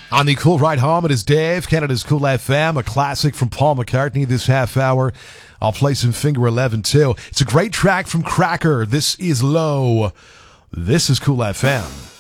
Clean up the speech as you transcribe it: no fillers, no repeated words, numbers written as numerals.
On the Cool Ride Home, it is Dave, Canada's Cool FM, a classic from Paul McCartney this half hour. I'll play some Finger 11 too. It's a great track from Cracker. This is Low. This is Cool FM.